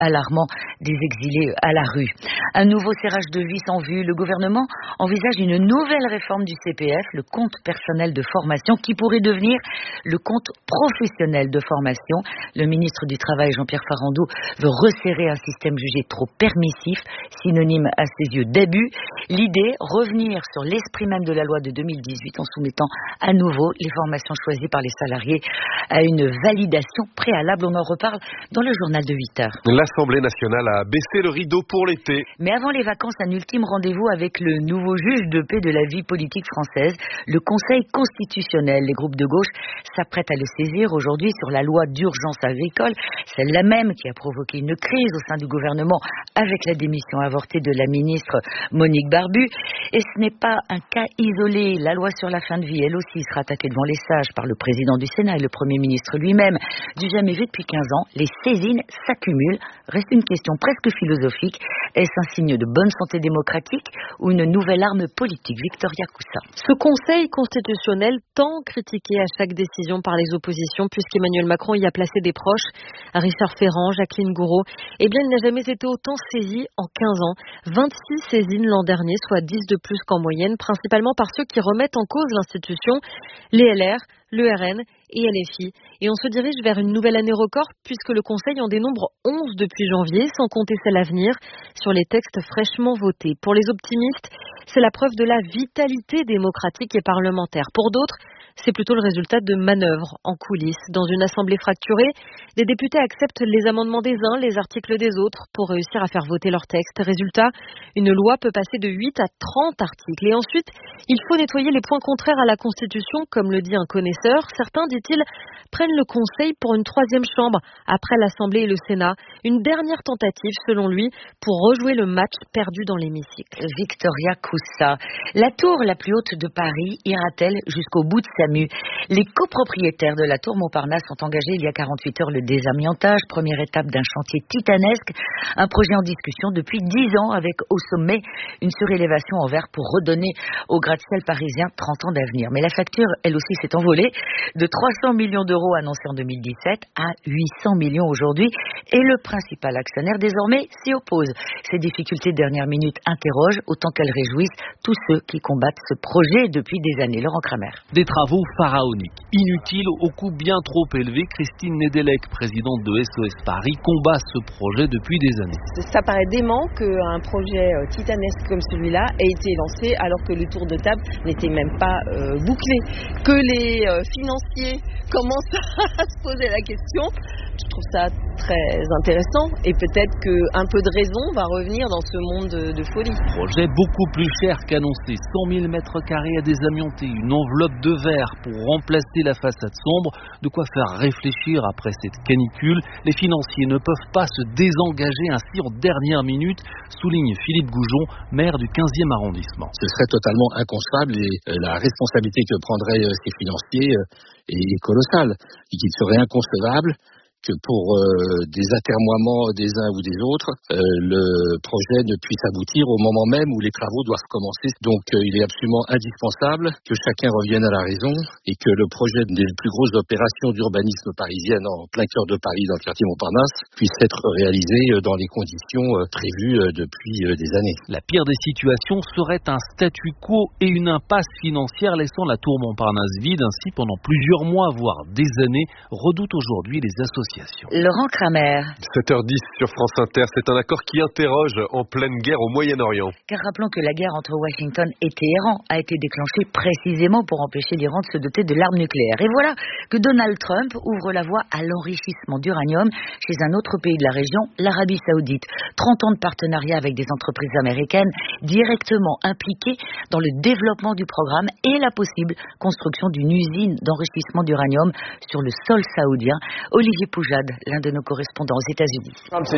alarmant des exilés à la rue. Un nouveau serrage de vis en vue. Le gouvernement envisage une nouvelle réforme du CPF, le compte personnel de formation, qui pourrait devenir le compte professionnel de formation. Le ministre du Travail, Jean-Pierre Farandou, veut resserrer un système jugé trop permissif, synonyme à ses yeux d'abus. L'idée, revenir sur l'esprit même de la loi de 2018 en soumettant à nouveau les formations choisies par les salariés à une validation préalable. On en reparle dans le journal de 8 heures. L'Assemblée nationale a baissé le rideau pour l'été. Mais avant les vacances, un ultime rendez-vous avec le nouveau juge de paix de la vie politique française, le Conseil constitutionnel. Les groupes de gauche s'apprêtent à le saisir aujourd'hui sur la loi d'urgence agricole, celle-là même qui a provoqué une crise au sein du gouvernement avec la démission avortée de la ministre Monique Barbu. Et ce n'est pas un cas isolé. La loi sur la fin de vie, elle aussi, sera attaquée devant les sages par le président du Sénat et le Premier ministre lui-même. Du jamais vu depuis 15 ans, les saisines s'accumulent. Reste une question presque philosophique. Est-ce un signe de bonne santé démocratique ou une nouvelle arme politique? Victoria Coussa. Ce Conseil constitutionnel tant critiqué à chaque décision par les oppositions, puisqu'Emmanuel Macron y a placé des proches, Richard Ferrand, Jacqueline Gouraud, eh bien, il n'a jamais été autant saisi en 15 ans. 26 saisines l'an dernier, soit 10 de plus qu'en moyenne, principalement par ceux qui remettent en cause l'institution, les LR, le RN et LFI. Et on se dirige vers une nouvelle année record puisque le Conseil en dénombre 11 depuis janvier, sans compter celle à venir, sur les textes fraîchement votés. Pour les optimistes, c'est la preuve de la vitalité démocratique et parlementaire. Pour d'autres, c'est plutôt le résultat de manœuvres en coulisses. Dans une assemblée fracturée, les députés acceptent les amendements des uns, les articles des autres pour réussir à faire voter leur texte. Résultat, une loi peut passer de 8 à 30 articles. Et ensuite, il faut nettoyer les points contraires à la Constitution, comme le dit un connaisseur. Certains, dit-il, prennent le Conseil pour une troisième chambre après l'Assemblée et le Sénat. Une dernière tentative, selon lui, pour rejouer le match perdu dans l'hémicycle. Victoria Coussa. La tour la plus haute de Paris ira-t-elle jusqu'au bout de sa mue? Les copropriétaires de la tour Montparnasse ont engagé il y a 48 heures le désamiantage, première étape d'un chantier titanesque, un projet en discussion depuis 10 ans avec au sommet une surélévation en verre pour redonner au gratte-ciel parisien 30 ans d'avenir. Mais la facture, elle aussi, s'est envolée de 300 millions d'euros annoncés en 2017 à 800 millions aujourd'hui et le principal actionnaire désormais s'y oppose. Ces difficultés de dernière minute interrogent autant qu'elles réjouissent tous ceux qui combattent ce projet depuis des années. Laurent Kramer. Des travaux pharaoniques, inutiles, au coût bien trop élevé. Christine Nedelec, présidente de SOS Paris, combat ce projet depuis des années. Ça paraît dément qu'un projet titanesque comme celui-là ait été lancé alors que le tour de table n'était même pas bouclé. Que les financiers commencent à se poser la question, je trouve ça très intéressant et peut-être qu'un peu de raison va revenir dans ce monde de folie. Projet beaucoup plus cher qu'annoncé, 100 000 mètres carrés à désamianter, une enveloppe de verre pour remplacer la façade sombre, de quoi faire réfléchir après cette canicule. Les financiers ne peuvent pas se désengager ainsi en dernière minute, souligne Philippe Goujon, maire du 15e arrondissement. Ce serait totalement inconcevable et la responsabilité que prendraient ces financiers est colossale et qu'il serait inconcevable que pour des atermoiements des uns ou des autres, le projet ne puisse aboutir au moment même où les travaux doivent commencer. Donc il est absolument indispensable que chacun revienne à la raison et que le projet des plus grosses opérations d'urbanisme parisienne en plein cœur de Paris, dans le quartier Montparnasse, puisse être réalisé dans les conditions prévues depuis des années. La pire des situations serait un statu quo et une impasse financière laissant la tour Montparnasse vide ainsi pendant plusieurs mois, voire des années, redoutent aujourd'hui les associations. Laurent Kramer. 7h10 sur France Inter, c'est un accord qui interroge en pleine guerre au Moyen-Orient. Car rappelons que la guerre entre Washington et Téhéran a été déclenchée précisément pour empêcher l'Iran de se doter de l'arme nucléaire. Et voilà que Donald Trump ouvre la voie à l'enrichissement d'uranium chez un autre pays de la région, l'Arabie Saoudite. 30 ans de partenariat avec des entreprises américaines directement impliquées dans le développement du programme et la possible construction d'une usine d'enrichissement d'uranium sur le sol saoudien. Olivier Poujade, l'un de nos correspondants aux États-Unis.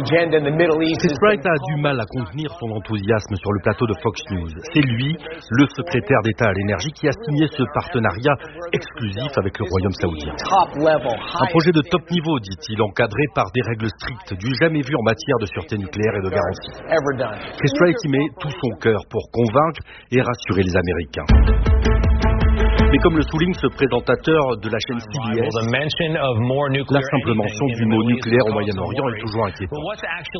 Chris Wright a du mal à contenir son enthousiasme sur le plateau de Fox News. C'est lui, le secrétaire d'État à l'énergie, qui a signé ce partenariat exclusif avec le Royaume saoudien. Un projet de top niveau, dit-il, encadré par des règles strictes, du jamais vu en matière de sûreté nucléaire et de garantie. Chris Wright y met tout son cœur pour convaincre et rassurer les Américains. Mais comme le souligne ce présentateur de la chaîne CBS, la simple mention du mot nucléaire au Moyen-Orient est toujours inquiétante.